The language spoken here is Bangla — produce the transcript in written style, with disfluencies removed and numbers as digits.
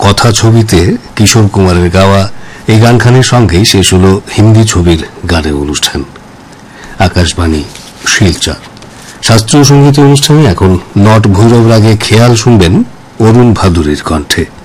কথা ছবিতে কিশোর কুমারের গাওয়া এই গানখানের সঙ্গেই শেষ হল হিন্দি ছবির গানের অনুষ্ঠান। আকাশবাণী শিলচর শাস্ত্রীয় সঙ্গীত অনুষ্ঠানে এখন নট ভৈরব রাগে খেয়াল শুনবেন অরুণ ভাদুরীর কণ্ঠে।